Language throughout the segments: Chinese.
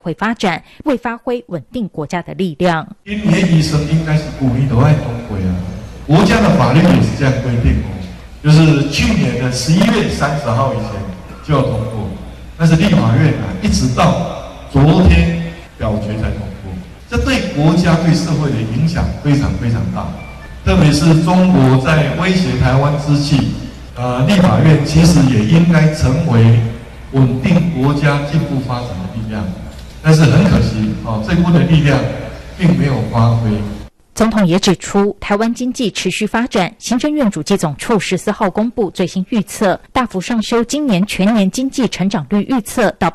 会发展，为发挥稳定国家的力量。 今年医生应该是5年都要通过啊，国家的法律也是这样规定哦，就是去年的11月30号以前就要通过，但是立法院一直到昨天表决才通过，这对国家对社会的影响非常非常大，特别是中国在威胁台湾之际，立法院其实也应该成为稳定国家进步发展的力量。但是很可惜，这部分的力量并没有发挥。 总统也指出，台湾经济持续发展。行政院主计总处14号公布最新预测，大幅上修今年全年经济成长率预测到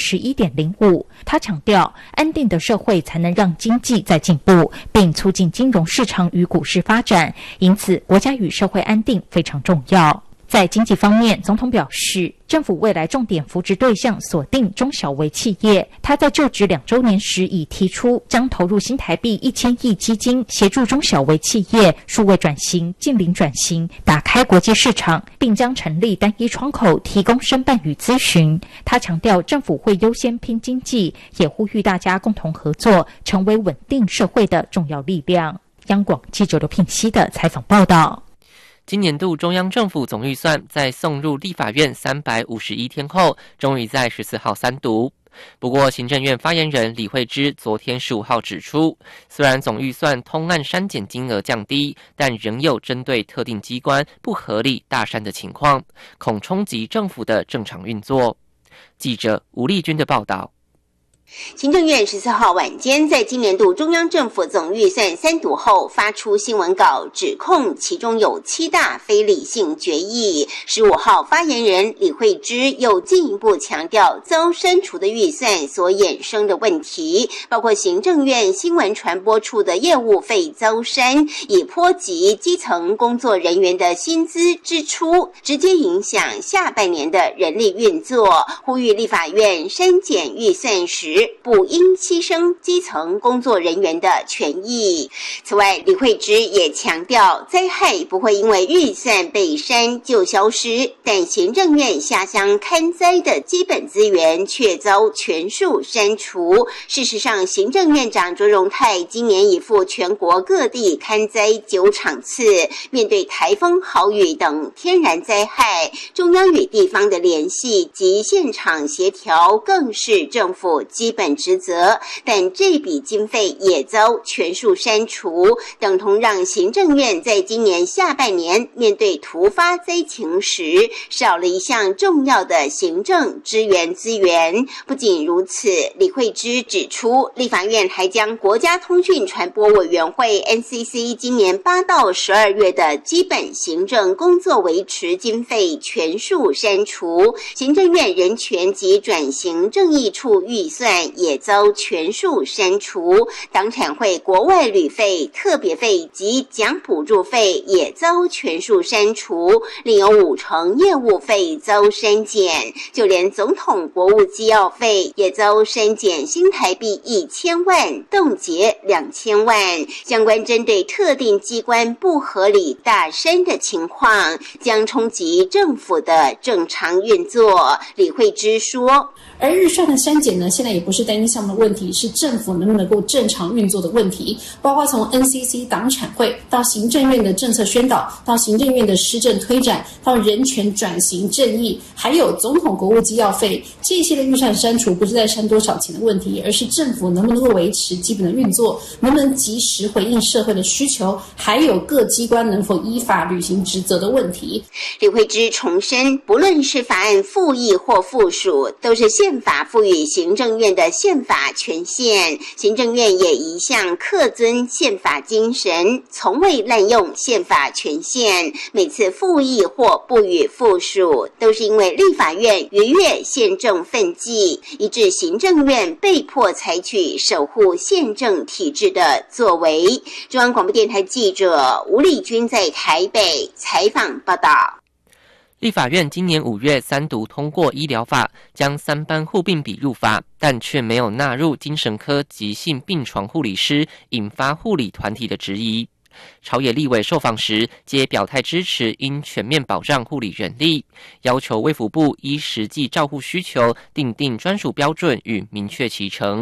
11.05%。他强调，安定的社会才能让经济再进步，并促进金融市场与股市发展。因此，国家与社会安定非常重要。在经济方面，总统表示，政府未来重点扶植对象锁定中小微企业。他在就职2周年时已提出，将投入新台币1000亿基金，协助中小微企业数位转型、近邻转型，打开国际市场，并将成立单一窗口，提供申办与咨询。他强调，政府会优先拼经济，也呼吁大家共同合作，成为稳定社会的重要力量。央广记者刘聘熙的采访报道。 今年度中央政府总预算在送入立法院351天后，终于在14号三读。不过，行政院发言人李惠芝昨天15号指出，虽然总预算通案删减金额降低，但仍有针对特定机关不合理大删的情况，恐冲击政府的正常运作。记者吴丽君的报道。 行政院14号晚间在今年度中央政府总预算三读后发出新闻稿，指控其中有7大非理性决议。15号发言人李惠芝又进一步强调遭删除的预算所衍生的问题，包括行政院新闻传播处的业务费遭删，已波及基层工作人员的薪资支出，直接影响下半年的人力运作，呼吁立法院删减预算时不应牺牲基层工作人员的权益。此外，李惠芝也强调，灾害不会因为预算被删就消失，但行政院下乡勘灾的基本资源却遭全数删除。事实上，行政院长卓荣泰今年已赴全国各地勘灾9场次，面对台风、豪雨等天然灾害，中央与地方的联系及现场协调更是政府基本职责，但这笔经费也遭全数删除，等同让行政院在今年下半年面对突发灾情时少了一项重要的行政支援资源。不仅如此，李惠芝指出，立法院还将国家通讯传播委员会 NCC 今年8到12月的基本行政工作维持经费全数删除，行政院人权及转型正义处预算也遭全数删除，党产会国外旅费、特别费及奖补助费也遭全数删除，另有50%业务费遭删减，就连总统国务机要费也遭删减新台币1000万，冻结2000万。相关针对特定机关不合理大删的情况，将冲击政府的正常运作。李惠芝说， 而预算的删减呢，现在也不是单一项目的问题，是政府能不能够正常运作的问题，包括从 NCC 党产会到行政院的政策宣导，到行政院的施政推展，到人权转型正义，还有总统国务机要费，这些的预算删除不是在删多少钱的问题，而是政府能不能够维持基本的运作，能不能及时回应社会的需求，还有各机关能否依法履行职责的问题。 李惠芝重申，不论是法案复议或附属，都是宪法赋予行政院的宪法权限，行政院也一向恪遵宪法精神，从未滥用宪法权限。每次复议或不予附属，都是因为立法院逾越宪政分际，以致行政院被迫采取守护宪政体制的作为。中央广播电台记者吴丽君在台北采访报道。 立法院今年5月三读通过医疗法，将3班护病比入法，但却没有纳入精神科急性病床护理师，引发护理团体的质疑。 朝野立委受访时皆表态支持应全面保障护理人力，要求卫福部依实际照护需求订定专属标准与明确期程。